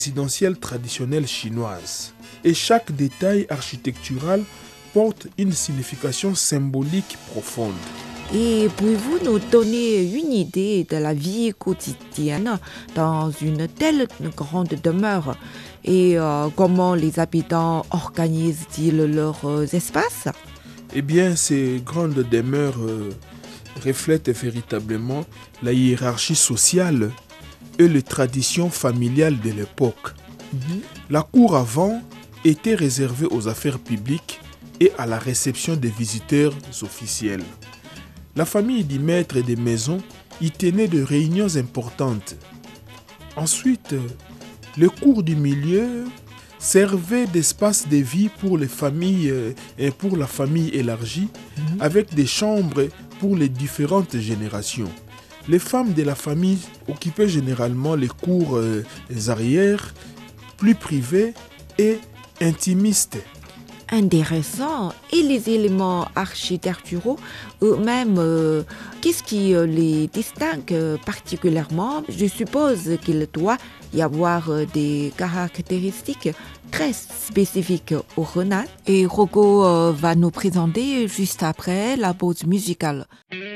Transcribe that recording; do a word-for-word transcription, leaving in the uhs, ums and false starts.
résidentielle traditionnelle chinoise. Et chaque détail architectural porte une signification symbolique profonde. Et pouvez-vous nous donner une idée de la vie quotidienne dans une telle grande demeure et euh, comment les habitants organisent-ils leurs euh, espaces? Eh bien, ces grandes demeures euh, reflètent véritablement la hiérarchie sociale et les traditions familiales de l'époque. Mhm. La cour avant était réservée aux affaires publiques et à la réception des visiteurs officiels. La famille du maître des maisons y tenait de réunions importantes. Ensuite, le cours du milieu servait d'espace de vie pour les familles et pour la famille élargie, Mhm. avec des chambres pour les différentes générations. Les femmes de la famille occupaient généralement les cours euh, arrière, plus privées et intimistes. Intéressant. Et les éléments architecturaux eux-mêmes, euh, qu'est-ce qui euh, les distingue euh, particulièrement? Je suppose qu'il doit y avoir euh, des caractéristiques très spécifiques au Henan. Et Rocco euh, va nous présenter juste après la pause musicale.